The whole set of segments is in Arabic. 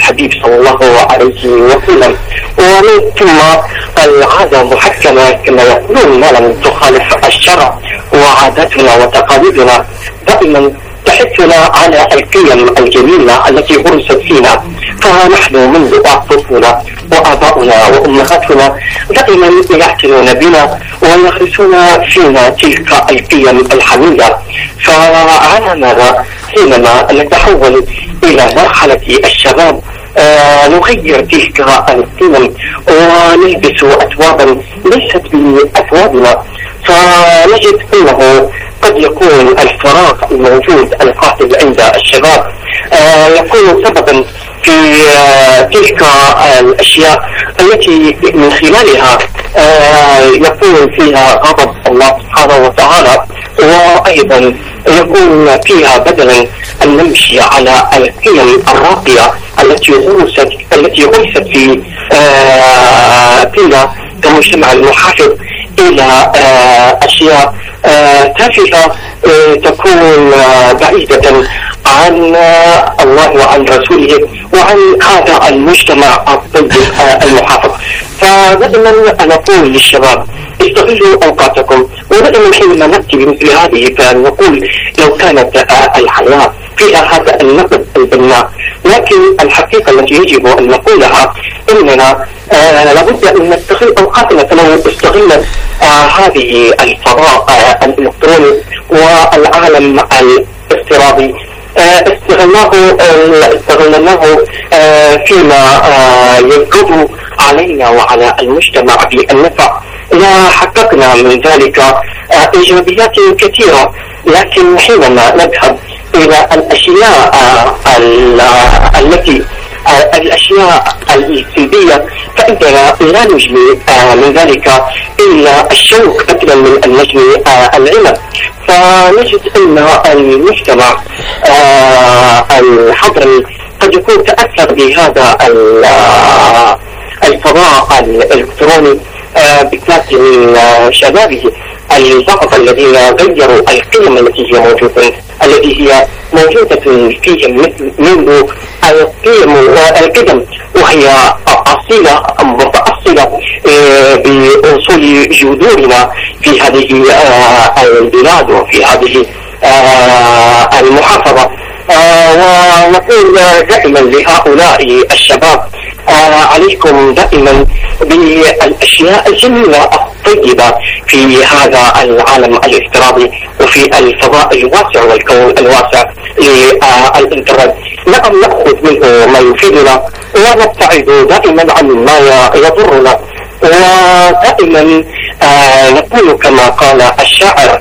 الحبيب صلى الله عليه وسلم. ومن ثم العادة محكمة كما يقولون ما لم تخالف الشرع، وعاداتنا وتقاليدنا دائما تحثنا على القيم الجميلة التي غرست فينا. فنحن منذ الطفولة وآباؤنا وأمهاتنا دائما يعتنون بنا ويغرسون فينا تلك القيم الحميدة. فعلى ماذا حينما نتحول إلى مرحلة الشباب نغير تلك القيم ونلبس أثوابا ليست بأثوابنا، فنجد أنه قد يكون الفراغ الموجود القاتل عند الشباب يكون سببا في تلك الأشياء التي من خلالها يكون فيها غضب الله سبحانه وتعالى، وأيضا يكون فيها بدلا أن نمشي على القيم الراقية التي غرست فينا كمجتمع المحافظ إلى أشياء تافهة تكون بعيدة عن الله وعن رسوله وعن هذا المجتمع الطيب المحافظ. فدائما نقول للشباب استغلوا أوقاتكم، ودائما حينما نأتي بمثل هذه فنقول لو كانت الحياة فيها هذا النقد البناء، لكن الحقيقة التي يجب أن نقولها إننا لابد أن نستغل أوقاتنا. فلو استغلت هذه الفضاء الإلكتروني والعالم الافتراضي استغلناه فيما ينقض علينا وعلى المجتمع بالنفع، حققنا من ذلك إيجابيات كثيرة. لكن حينما نذهب إلى الأشياء السلبية فإننا لا نجني من ذلك إلا الشوك بدلا من أن نجني العنب. فنجد أن المجتمع الحضري قد يكون تأثر بهذا الفضاء الإلكتروني بالذات من شبابه البعض الذين غيروا القيم التي هي موجودة فيهم منذ القدم، وهي أصيلة متأصلة بأصول جذورنا في هذه البلاد وفي هذه المحافظة. ونقول دائما لهؤلاء الشباب عليكم دائما بالأشياء الجميلة الطيبة في هذا العالم الافتراضي وفي الفضاء الواسع والكون الواسع للإنترنت. نعم نأخذ منه ما يفيدنا ونبتعد دائما عن ما يضرنا، ودائما نقول كما قال الشاعر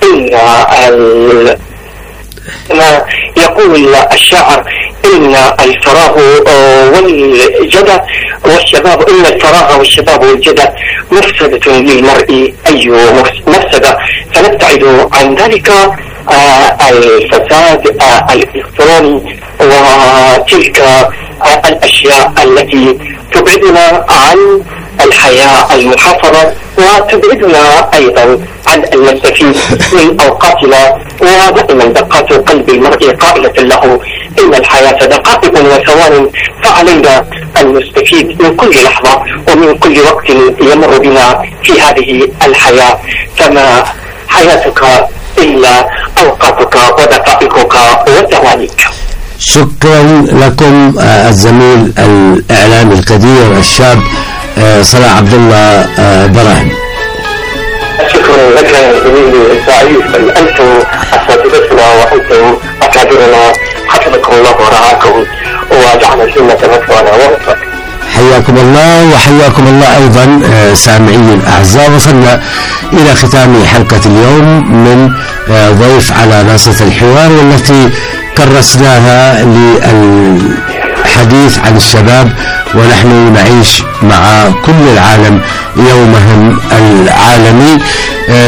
ما يقول الشاعر إن الفراغ والجدى والشباب إن الفراغ والشباب والجدى مفسدة للمرء أي مفسدة. فنبتعد عن ذلك الفساد الإلكتروني وتلك الأشياء التي تبعدنا عن الحياة المحافظة وتبعدنا أيضا عن المستفيد من أوقاتنا. ودائما دقات قلب المرء قائلة له إن الحياة دقائق وثوان، فعلينا أن نستفيد من كل لحظة ومن كل وقت يمر بنا في هذه الحياة. فما حياتك إلا أوقاتك ودقائقك وثوانيك. شكرا لكم الزميل الإعلامي القدير الشاب صلاح عبد الله براهيم. شكرا لك زميلي السعيد، أنتم أساتذتنا وأنتم أكابرنا، حفظكم الله ورعاكم وجعل الجنة مثوانا ومثواكم. حياكم الله وحياكم الله أيضا سامعين الأعزاء. وصلنا إلى ختام حلقة اليوم من ضيف على ناصية الحوار، والتي كرسناها للحديث عن الشباب، ونحن نعيش مع كل العالم يومهم العالمي.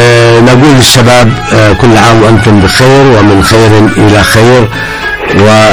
نقول للشباب كل عام وأنتم بخير ومن خير إلى خير،